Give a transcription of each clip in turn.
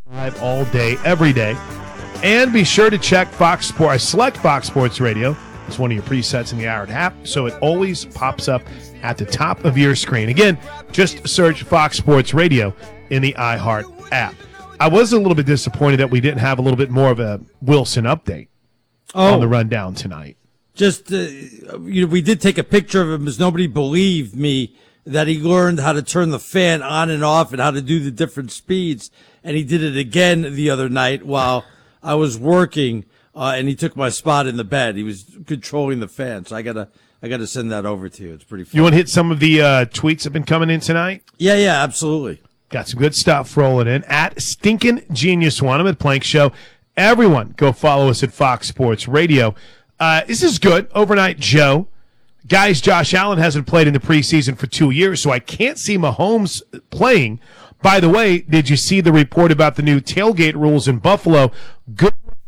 live all day, every day. And be sure to check Fox Sports. Select Fox Sports Radio. It's one of your presets in the Iron app, so it always pops up at the top of your screen. Again, just search Fox Sports Radio in the iHeart app. I was a little bit disappointed that we didn't have a little bit more of a Wilson update on the rundown tonight. Just, we did take a picture of him as nobody believed me that he learned how to turn the fan on and off and how to do the different speeds. And he did it again the other night while I was working, and he took my spot in the bed. He was controlling the fan. So I gotta send that over to you. It's pretty fun. You want to hit some of the tweets that have been coming in tonight? Yeah, absolutely. Got some good stuff rolling in. At Stinkin' Genius One, I'm at Plank Show. Everyone, go follow us at Fox Sports Radio. This is good. Overnight Joe. Guys, Josh Allen hasn't played in the preseason for 2 years, so I can't see Mahomes playing. By the way, did you see the report about the new tailgate rules in Buffalo? Good.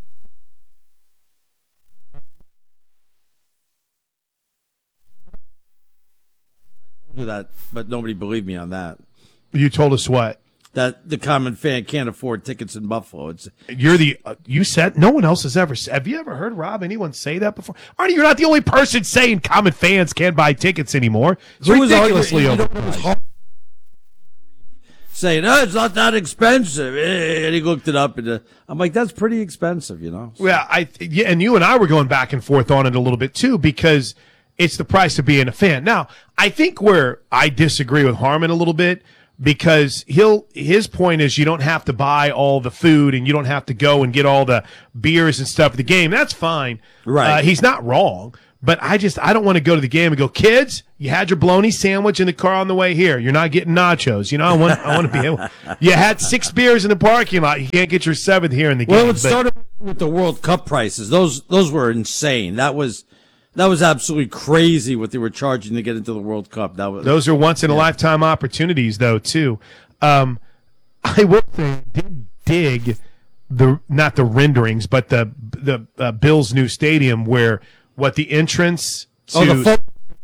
That, but nobody believed me on that. You told us what? That the common fan can't afford tickets in Buffalo. You said no one else has ever. Have you ever heard, Rob, anyone say that before? Arnie, you're not the only person saying common fans can't buy tickets anymore. It's ridiculously overpriced. Saying, it's not that expensive. And he looked it up, and I'm like, that's pretty expensive, you know? So. Well, and you and I were going back and forth on it a little bit, too, because it's the price of being a fan. Now, I think where I disagree with Harmon a little bit, because his point is you don't have to buy all the food and you don't have to go and get all the beers and stuff at the game. That's fine. Right. He's not wrong. But I don't want to go to the game and go, kids, you had your bologna sandwich in the car on the way here. You're not getting nachos. You know, I want to be able. You had 6 beers in the parking lot. You can't get your 7th here in the game. Well, it started with the World Cup prices. Those were insane. That was absolutely crazy what they were charging to get into the World Cup. Those are once in a lifetime opportunities, though, too. I will say, did dig not the renderings, but the Bills' new stadium where. What the entrance to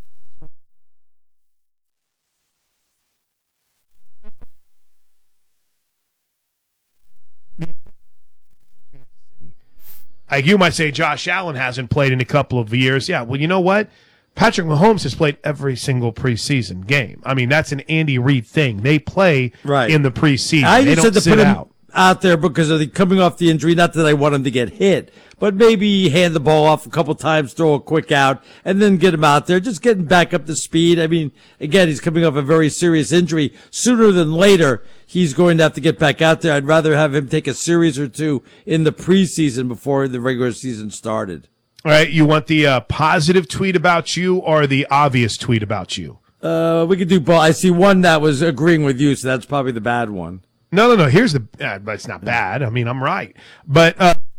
you might say Josh Allen hasn't played in a couple of years. Yeah, well, you know what? Patrick Mahomes has played every single preseason game. I mean, that's an Andy Reid thing. They play in the preseason. They don't sit out there because of the coming off the injury. Not that I want him to get hit, but maybe hand the ball off a couple times, throw a quick out, and then get him out there, just getting back up to speed. I mean, again, he's coming off a very serious injury. Sooner than later, he's going to have to get back out there. I'd rather have him take a series or two in the preseason before the regular season started. All right, you want the positive tweet about you or the obvious tweet about you? We could do both. I see one that was agreeing with you, so that's probably the bad one. No. Here's but it's not bad. I mean, I'm right. But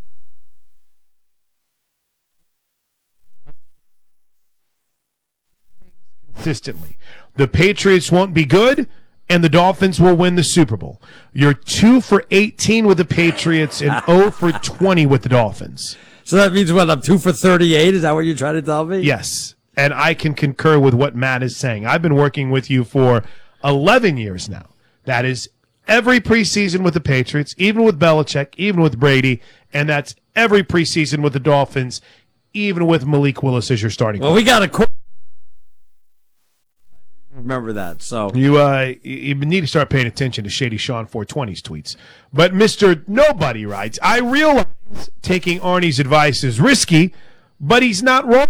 consistently, the Patriots won't be good, and the Dolphins will win the Super Bowl. You're 2 for 18 with the Patriots and 0 for 20 with the Dolphins. So that means what? I'm 2 for 38. Is that what you're trying to tell me? Yes, and I can concur with what Matt is saying. I've been working with you for 11 years now. That is every preseason with the Patriots, even with Belichick, even with Brady, and that's every preseason with the Dolphins, even with Malik Willis as your starting. Well, we got a remember that. So you need to start paying attention to Shady Sean 420's tweets. But Mr. Nobody writes, I realize taking Arnie's advice is risky, but he's not wrong.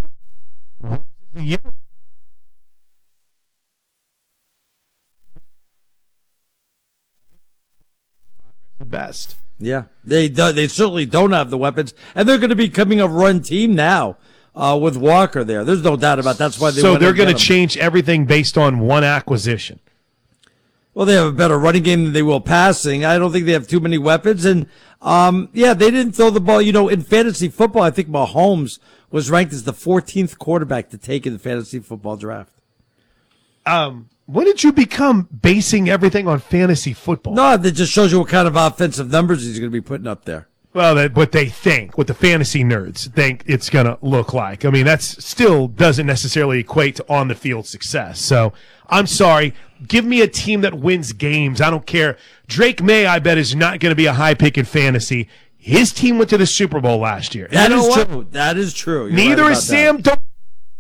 Best. Yeah, they certainly don't have the weapons, and they're going to be becoming a run team now with Walker there. There's no doubt about that's why they. So they're going to change everything based on one acquisition. Well, they have a better running game than they will passing. I don't think they have too many weapons, and they didn't throw the ball. You know, in fantasy football, I think Mahomes was ranked as the 14th quarterback to take in the fantasy football draft. When did you become basing everything on fantasy football? No, that just shows you what kind of offensive numbers he's going to be putting up there. Well, what they think, what the fantasy nerds think it's going to look like. I mean, that's still doesn't necessarily equate to on-the-field success. So, I'm sorry. Give me a team that wins games. I don't care. Drake May, I bet, is not going to be a high pick in fantasy. His team went to the Super Bowl last year. That is true. That is true. You're Neither right is about Sam Darnold.